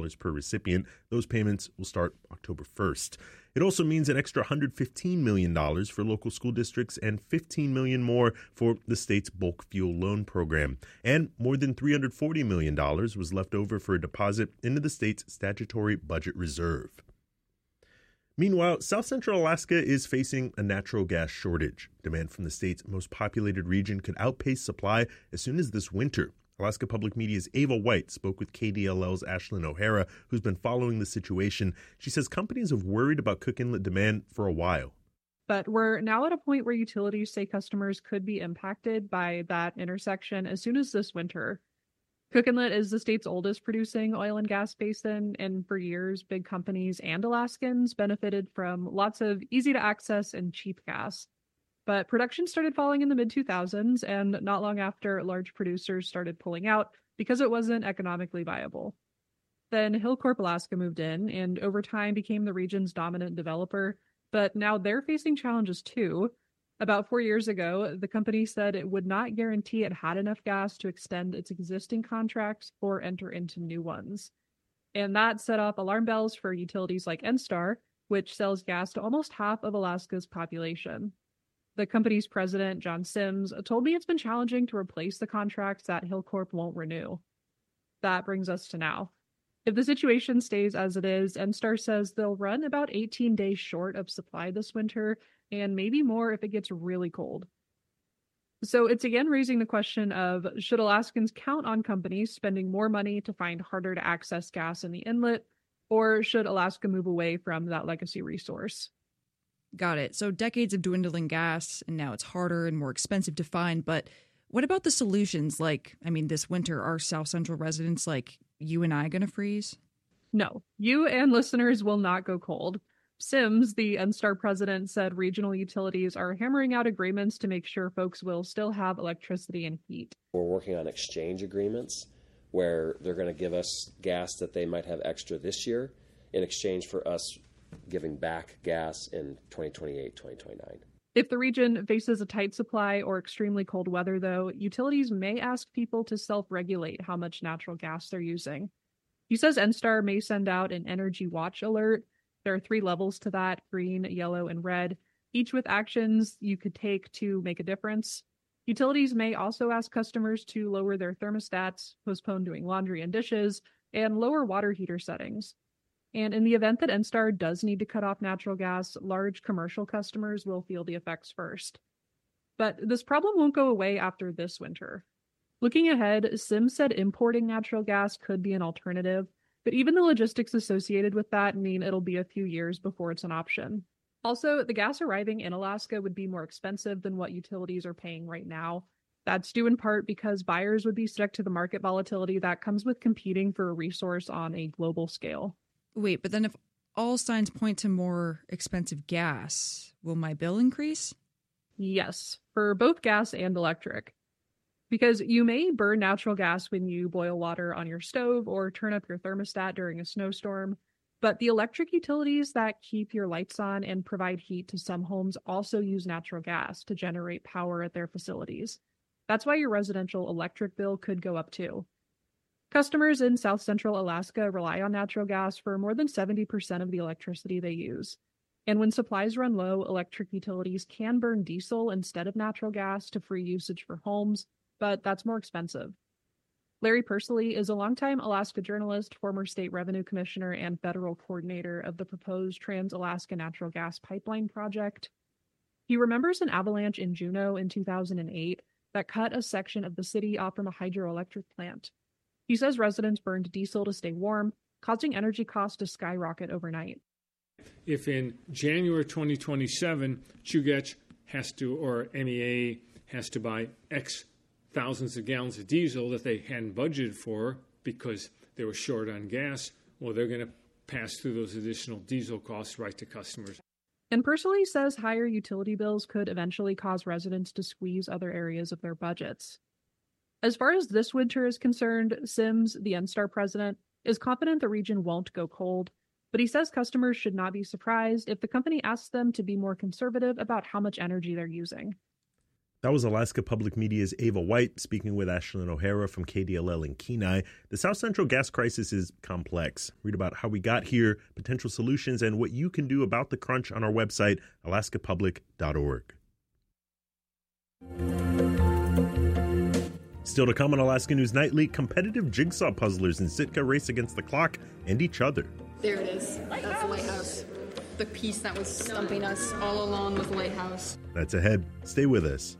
per recipient. Those payments will start October 1st. It also means an extra $115 million for local school districts and $15 million more for the state's bulk fuel loan program. And more than $340 million was left over for a deposit into the state's statutory budget reserve. Meanwhile, South Central Alaska is facing a natural gas shortage. Demand from the state's most populated region could outpace supply as soon as this winter. Alaska Public Media's Ava White spoke with KDLL's Ashlyn O'Hara, who's been following the situation. She says companies have worried about Cook Inlet demand for a while. But we're now at a point where utilities say customers could be impacted by that intersection as soon as this winter. Cook Inlet is the state's oldest producing oil and gas basin, and for years, big companies and Alaskans benefited from lots of easy-to-access and cheap gas. But production started falling in the mid-2000s, and not long after, large producers started pulling out because it wasn't economically viable. Then Hilcorp Alaska moved in, and over time became the region's dominant developer, but now they're facing challenges too. About 4 years ago, the company said it would not guarantee it had enough gas to extend its existing contracts or enter into new ones. And that set off alarm bells for utilities like NSTAR, which sells gas to almost half of Alaska's population. The company's president, John Sims, told me it's been challenging to replace the contracts that Hilcorp won't renew. That brings us to now. If the situation stays as it is, NSTAR says they'll run about 18 days short of supply this winter, and maybe more if it gets really cold. So it's again raising the question of, should Alaskans count on companies spending more money to find harder to access gas in the inlet, or should Alaska move away from that legacy resource? Got it. So decades of dwindling gas, and now it's harder and more expensive to find. But what about the solutions? This winter, are South Central residents like you and I going to freeze? No, you and listeners will not go cold. Sims, the NSTAR president, said regional utilities are hammering out agreements to make sure folks will still have electricity and heat. We're working on exchange agreements where they're going to give us gas that they might have extra this year in exchange for us giving back gas in 2028, 2029. If the region faces a tight supply or extremely cold weather, though, utilities may ask people to self-regulate how much natural gas they're using. He says NSTAR may send out an energy watch alert. There are 3 levels to that: green, yellow, and red, each with actions you could take to make a difference. Utilities may also ask customers to lower their thermostats, postpone doing laundry and dishes, and lower water heater settings. And in the event that NSTAR does need to cut off natural gas, large commercial customers will feel the effects first. But this problem won't go away after this winter. Looking ahead, Sims said importing natural gas could be an alternative, but even the logistics associated with that mean it'll be a few years before it's an option. Also, the gas arriving in Alaska would be more expensive than what utilities are paying right now. That's due in part because buyers would be stuck to the market volatility that comes with competing for a resource on a global scale. Wait, but then if all signs point to more expensive gas, will my bill increase? Yes, for both gas and electric. Because you may burn natural gas when you boil water on your stove or turn up your thermostat during a snowstorm, but the electric utilities that keep your lights on and provide heat to some homes also use natural gas to generate power at their facilities. That's why your residential electric bill could go up too. Customers in South Central Alaska rely on natural gas for more than 70% of the electricity they use. And when supplies run low, electric utilities can burn diesel instead of natural gas to free usage for homes, but that's more expensive. Larry Pursley is a longtime Alaska journalist, former state revenue commissioner, and federal coordinator of the proposed Trans-Alaska Natural Gas Pipeline project. He remembers an avalanche in Juneau in 2008 that cut a section of the city off from a hydroelectric plant. He says residents burned diesel to stay warm, causing energy costs to skyrocket overnight. If in January 2027, Chugach has to, or MEA has to buy X thousands of gallons of diesel that they hadn't budgeted for because they were short on gas, well, they're going to pass through those additional diesel costs right to customers. And Pursley says higher utility bills could eventually cause residents to squeeze other areas of their budgets. As far as this winter is concerned, Sims, the NSTAR president, is confident the region won't go cold, but he says customers should not be surprised if the company asks them to be more conservative about how much energy they're using. That was Alaska Public Media's Ava White speaking with Ashlyn O'Hara from KDLL in Kenai. The South Central gas crisis is complex. Read about how we got here, potential solutions, and what you can do about the crunch on our website, alaskapublic.org. Still to come on Alaska News Nightly, competitive jigsaw puzzlers in Sitka race against the clock and each other. There it is. That's the lighthouse. The piece that was stumping us all along was the lighthouse. That's ahead. Stay with us.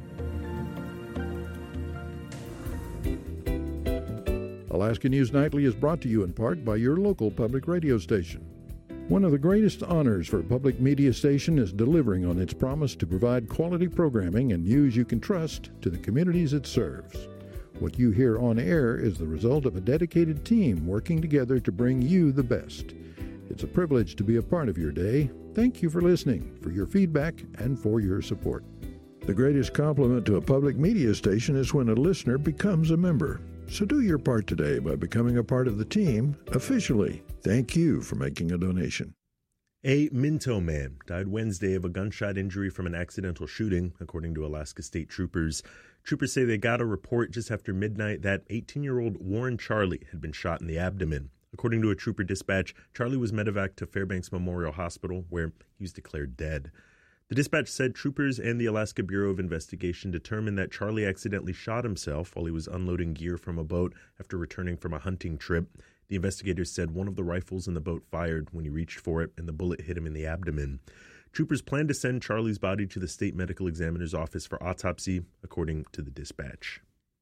Alaska News Nightly is brought to you in part by your local public radio station. One of the greatest honors for a public media station is delivering on its promise to provide quality programming and news you can trust to the communities it serves. What you hear on air is the result of a dedicated team working together to bring you the best. It's a privilege to be a part of your day. Thank you for listening, for your feedback, and for your support. The greatest compliment to a public media station is when a listener becomes a member. So do your part today by becoming a part of the team officially. Thank you for making a donation. A Minto man died Wednesday of a gunshot injury from an accidental shooting, according to Alaska State Troopers. Troopers say they got a report just after midnight that 18-year-old Warren Charlie had been shot in the abdomen. According to a trooper dispatch, Charlie was medevaced to Fairbanks Memorial Hospital, where he was declared dead. The dispatch said troopers and the Alaska Bureau of Investigation determined that Charlie accidentally shot himself while he was unloading gear from a boat after returning from a hunting trip. The investigators said one of the rifles in the boat fired when he reached for it, and the bullet hit him in the abdomen. Troopers plan to send Charlie's body to the state medical examiner's office for autopsy, according to the dispatch.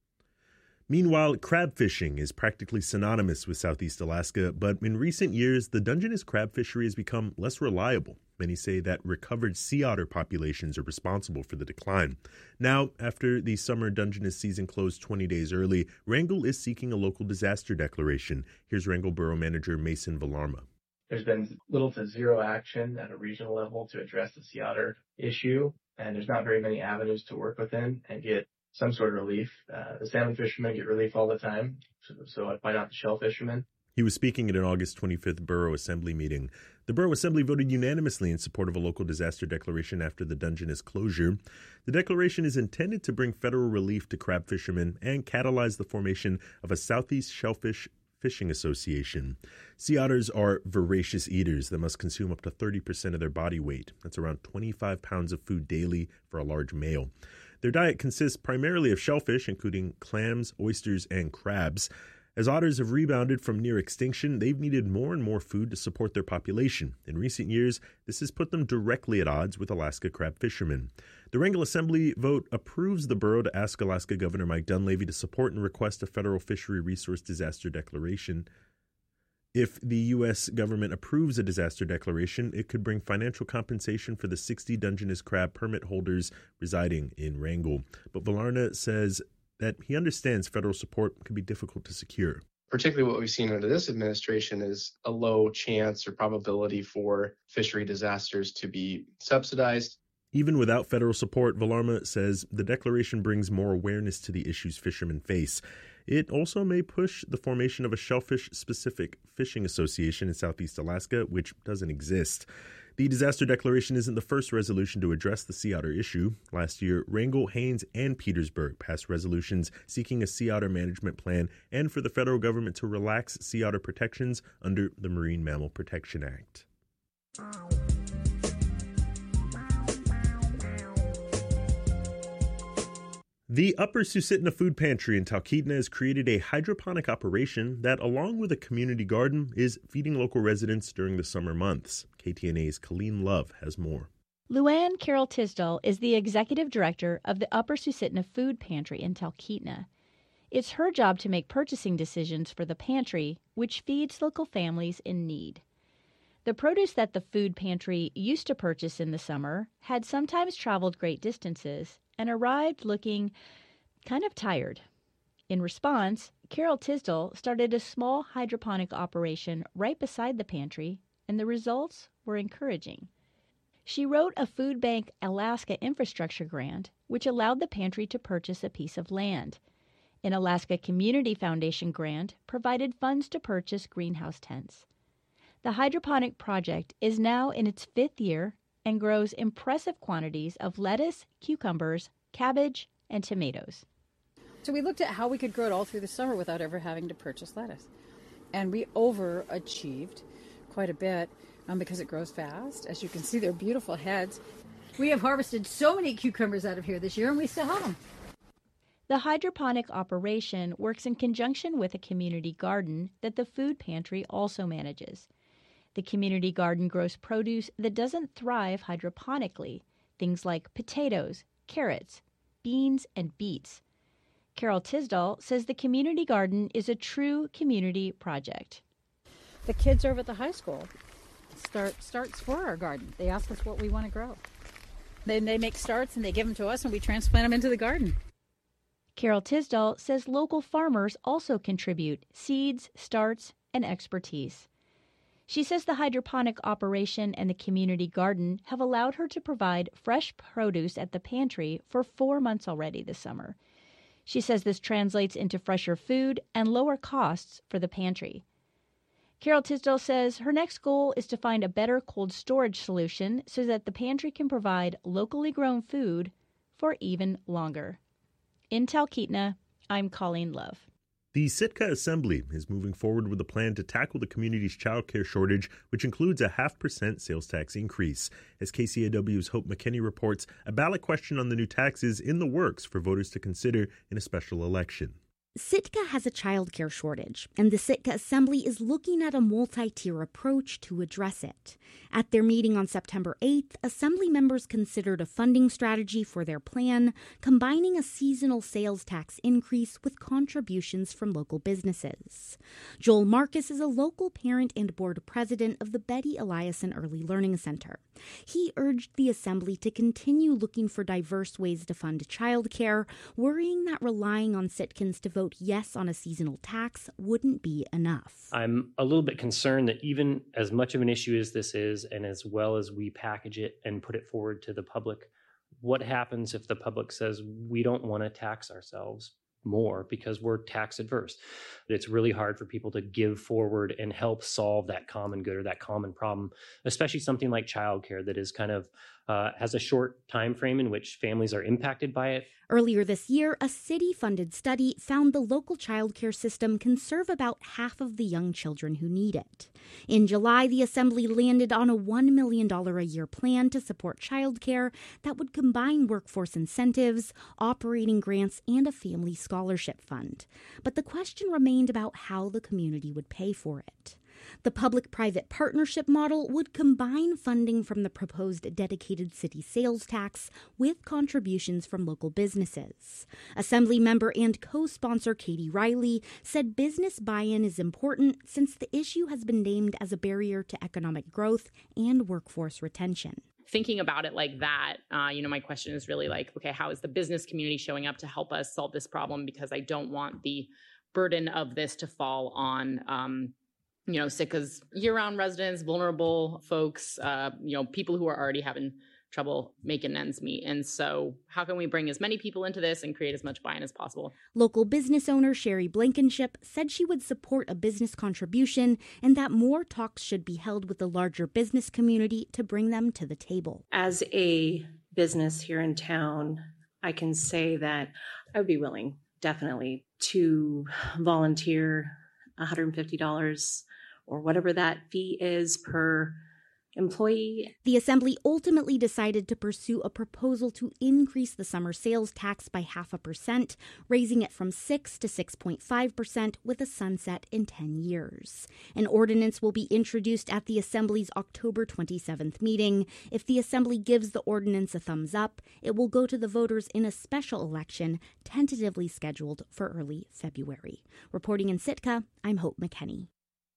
Meanwhile, crab fishing is practically synonymous with Southeast Alaska, but in recent years, the Dungeness crab fishery has become less reliable. Many say that recovered sea otter populations are responsible for the decline. Now, after the summer Dungeness season closed 20 days early, Wrangell is seeking a local disaster declaration. Here's Wrangell Borough Manager Mason Villarma. There's been little to zero action at a regional level to address the sea otter issue, and there's not very many avenues to work within and get some sort of relief. The salmon fishermen get relief all the time, so why not the shell fishermen? He was speaking at an August 25th Borough Assembly meeting. The Borough Assembly voted unanimously in support of a local disaster declaration after the Dungeness closure. The declaration is intended to bring federal relief to crab fishermen and catalyze the formation of a Southeast Shellfish Fishing Association. Sea otters are voracious eaters that must consume up to 30% of their body weight. That's around 25 pounds of food daily for a large male. Their diet consists primarily of shellfish, including clams, oysters, and crabs. As otters have rebounded from near extinction, they've needed more and more food to support their population. In recent years, this has put them directly at odds with Alaska crab fishermen. The Wrangell Assembly vote approves the borough to ask Alaska Governor Mike Dunleavy to support and request a federal fishery resource disaster declaration. If the U.S. government approves a disaster declaration, it could bring financial compensation for the 60 Dungeness crab permit holders residing in Wrangell. But Villarna says that he understands federal support can be difficult to secure. Particularly what we've seen under this administration is a low chance or probability for fishery disasters to be subsidized. Even without federal support, Villarma says the declaration brings more awareness to the issues fishermen face. It also may push the formation of a shellfish-specific fishing association in Southeast Alaska, which doesn't exist. The disaster declaration isn't the first resolution to address the sea otter issue. Last year, Wrangell, Haines, and Petersburg passed resolutions seeking a sea otter management plan and for the federal government to relax sea otter protections under the Marine Mammal Protection Act. The Upper Susitna Food Pantry in Talkeetna has created a hydroponic operation that, along with a community garden, is feeding local residents during the summer months. KTNA's Colleen Love has more. Luann Carroll Tisdall is the executive director of the Upper Susitna Food Pantry in Talkeetna. It's her job to make purchasing decisions for the pantry, which feeds local families in need. The produce that the food pantry used to purchase in the summer had sometimes traveled great distances and arrived looking kind of tired. In response, Carol Tisdall started a small hydroponic operation right beside the pantry, and the results were encouraging. She wrote a Food Bank Alaska infrastructure grant, which allowed the pantry to purchase a piece of land. An Alaska Community Foundation grant provided funds to purchase greenhouse tents. The hydroponic project is now in its 5th year and grows impressive quantities of lettuce, cucumbers, cabbage, and tomatoes. So we looked at how we could grow it all through the summer without ever having to purchase lettuce. And we overachieved quite a bit because it grows fast. As you can see, they're beautiful heads. We have harvested so many cucumbers out of here this year, and we still have them. The hydroponic operation works in conjunction with a community garden that the food pantry also manages. The community garden grows produce that doesn't thrive hydroponically, things like potatoes, carrots, beans, and beets. Carol Tisdall says the community garden is a true community project. The kids over at the high school starts for our garden. They ask us what we want to grow. Then they make starts and they give them to us and we transplant them into the garden. Carol Tisdall says local farmers also contribute seeds, starts, and expertise. She says the hydroponic operation and the community garden have allowed her to provide fresh produce at the pantry for 4 months already this summer. She says this translates into fresher food and lower costs for the pantry. Carol Tisdall says her next goal is to find a better cold storage solution so that the pantry can provide locally grown food for even longer. In Talkeetna, I'm Colleen Love. The Sitka Assembly is moving forward with a plan to tackle the community's childcare shortage, which includes a 0.5% sales tax increase. As KCAW's Hope McKinney reports, a ballot question on the new tax is in the works for voters to consider in a special election. Sitka has a childcare shortage, and the Sitka Assembly is looking at a multi-tier approach to address it. At their meeting on September 8th, Assembly members considered a funding strategy for their plan, combining a seasonal sales tax increase with contributions from local businesses. Joel Marcus is a local parent and board president of the Betty Eliason Early Learning Center. He urged the Assembly to continue looking for diverse ways to fund childcare, worrying that relying on Sitkans to vote yes on a seasonal tax wouldn't be enough. I'm a little bit concerned that even as much of an issue as this is, and as well as we package it and put it forward to the public, what happens if the public says we don't want to tax ourselves more because we're tax adverse? It's really hard for people to give forward and help solve that common good or that common problem, especially something like childcare that is kind of has a short time frame in which families are impacted by it. Earlier this year, a city-funded study found the local childcare system can serve about half of the young children who need it. In July, the Assembly landed on a $1 million a year plan to support childcare that would combine workforce incentives, operating grants, and a family scholarship fund. But the question remained about how the community would pay for it. The public-private partnership model would combine funding from the proposed dedicated city sales tax with contributions from local businesses. Assembly member and co-sponsor Katie Riley said business buy-in is important since the issue has been named as a barrier to economic growth and workforce retention. Thinking about it like that, my question is really like, okay, how is the business community showing up to help us solve this problem? Because I don't want the burden of this to fall on Sitka's year-round residents, vulnerable folks, people who are already having trouble making ends meet. And so how can we bring as many people into this and create as much buy-in as possible? Local business owner Sherry Blankenship said she would support a business contribution and that more talks should be held with the larger business community to bring them to the table. As a business here in town, I can say that I would be willing, definitely, to volunteer $150 or whatever that fee is per employee. The Assembly ultimately decided to pursue a proposal to increase the summer sales tax by 0.5%, raising it from 6 to 6.5% with a sunset in 10 years. An ordinance will be introduced at the Assembly's October 27th meeting. If the Assembly gives the ordinance a thumbs up, it will go to the voters in a special election tentatively scheduled for early February. Reporting in Sitka, I'm Hope McKinney.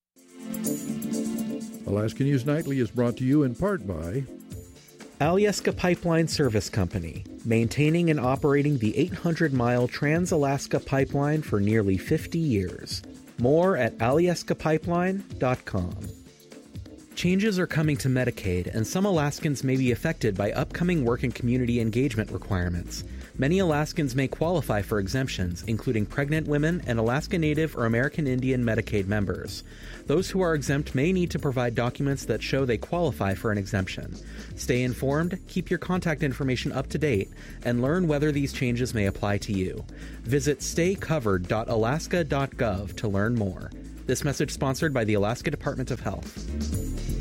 Alaska News Nightly is brought to you in part by Alyeska Pipeline Service Company, maintaining and operating the 800-mile Trans-Alaska Pipeline for nearly 50 years. More at alyeskapipeline.com. Changes are coming to Medicaid, and some Alaskans may be affected by upcoming work and community engagement requirements. Many Alaskans may qualify for exemptions, including pregnant women and Alaska Native or American Indian Medicaid members. Those who are exempt may need to provide documents that show they qualify for an exemption. Stay informed, keep your contact information up to date, and learn whether these changes may apply to you. Visit staycovered.alaska.gov to learn more. This message sponsored by the Alaska Department of Health.